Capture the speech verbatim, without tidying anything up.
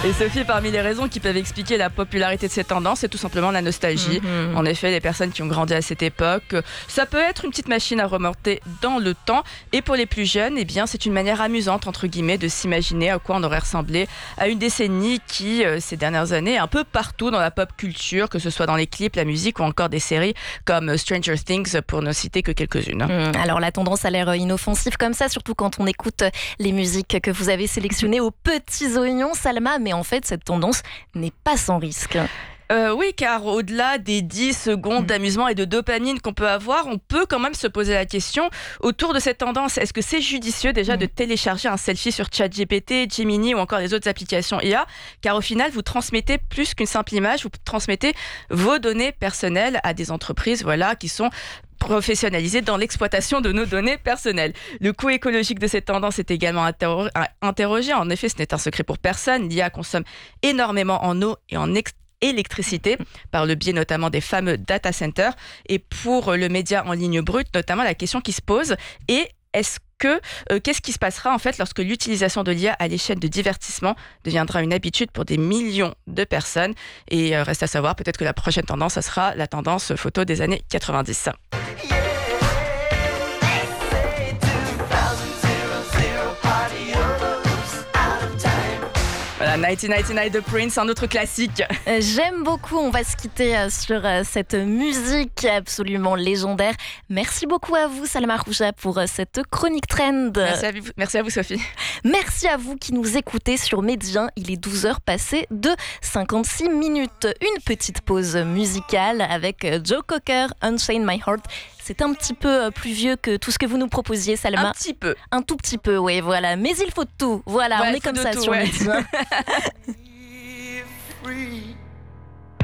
Et Sophie, parmi les raisons qui peuvent expliquer la popularité de ces tendances, c'est tout simplement la nostalgie. Mm-hmm. En effet, les personnes qui ont grandi à cette époque, ça peut être une petite machine à remonter dans le temps. Et pour les plus jeunes, eh bien, c'est une manière amusante, entre guillemets, de s'imaginer à quoi on aurait ressemblé à une décennie qui, euh, ces dernières années, est un peu partout dans la pop culture, que ce soit dans les clips, la musique ou encore des séries comme Stranger Things, pour ne citer que quelques-unes. Mmh, alors la tendance a l'air inoffensive comme ça, surtout quand on écoute les musiques que vous avez sélectionnées aux petits oignons, Salma, mais en fait cette tendance n'est pas sans risque. Euh, oui, car au-delà des dix secondes mmh. d'amusement et de dopamine qu'on peut avoir, on peut quand même se poser la question autour de cette tendance. Est-ce que c'est judicieux déjà mmh. de télécharger un selfie sur ChatGPT, Gemini ou encore les autres applications I A ? Car au final, vous transmettez plus qu'une simple image, vous transmettez vos données personnelles à des entreprises voilà, qui sont professionnalisés dans l'exploitation de nos données personnelles. Le coût écologique de cette tendance est également interro- interrogé. En effet, ce n'est un secret pour personne. L'I A consomme énormément en eau et en ex- électricité, par le biais notamment des fameux data centers. Et pour le média en ligne brute, notamment, la question qui se pose est est-ce que, euh, qu'est-ce qui se passera en fait lorsque l'utilisation de l'I A à l'échelle de divertissement deviendra une habitude pour des millions de personnes ? Et euh, reste à savoir, peut-être que la prochaine tendance, ça sera la tendance photo des années quatre-vingt-dix. Voilà, dix-neuf quatre-vingt-dix-neuf de Prince, un autre classique. J'aime beaucoup, on va se quitter sur cette musique absolument légendaire. Merci beaucoup à vous, Salma Rouja, pour cette chronique trend. Merci à vous, merci à vous Sophie. Merci à vous qui nous écoutez sur Média. Il est douze heures passées de cinquante-six minutes. Une petite pause musicale avec Joe Cocker, Unchain My Heart. C'est un petit peu plus vieux que tout ce que vous nous proposiez, Salma. Un petit peu. Un tout petit peu, oui, voilà. Mais il faut tout. Voilà, ouais, on est comme ça tout, sur ouais. Média.